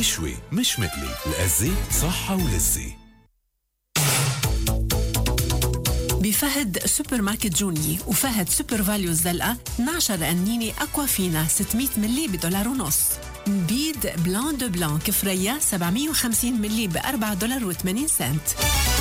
مشوي مش مقلي، الأزة صحة ولذة. بفهد سوبر ماركت جوني وفهد سوبر فاليو الزلقة 12 قنينة أكوا فينا 600 ملي $1.50. بيد بلان دو بلان كفرية 750 ملي $4.80.